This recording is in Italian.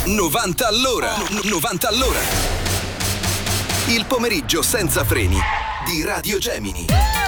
90 all'ora. 90 all'ora. Il pomeriggio senza freni di Radio Gemini.